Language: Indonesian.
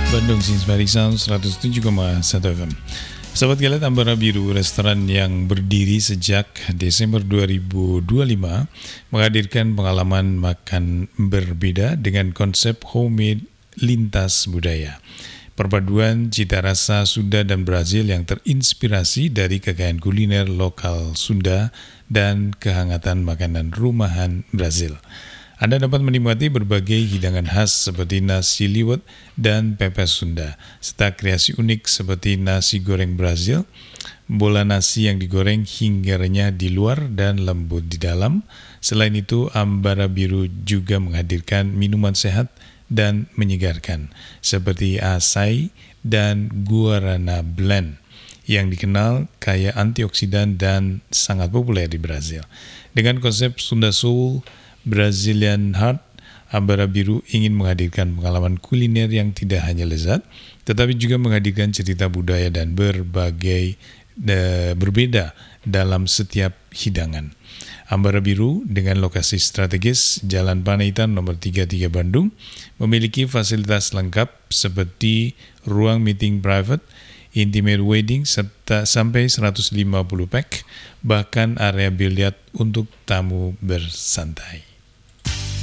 Bandung Sinsbari Sound 107,1 FM. Sahabat Galet, Ambara Biru, restoran yang berdiri sejak Desember 2025, menghadirkan pengalaman makan berbeda dengan konsep homemade lintas budaya. Perpaduan cita rasa Sunda dan Brazil yang terinspirasi dari kekayaan kuliner lokal Sunda dan kehangatan makanan rumahan Brazil. Anda dapat menikmati berbagai hidangan khas seperti nasi liwet dan pepes Sunda, serta kreasi unik seperti nasi goreng Brazil, bola nasi yang digoreng hingga renyah di luar dan lembut di dalam. Selain itu, Ambara Biru juga menghadirkan minuman sehat dan menyegarkan, seperti Acai dan Guarana Blend, yang dikenal kaya antioksidan dan sangat populer di Brazil. Dengan konsep Sunda Soul, Brazilian Heart, Ambara Biru ingin menghadirkan pengalaman kuliner yang tidak hanya lezat, tetapi juga menghadirkan cerita budaya dan berbeda dalam setiap hidangan. Ambara Biru dengan lokasi strategis Jalan Panaitan nomor 33 Bandung memiliki fasilitas lengkap seperti ruang meeting private, intimate wedding, serta sampai 150 pack, bahkan area biliar untuk tamu bersantai.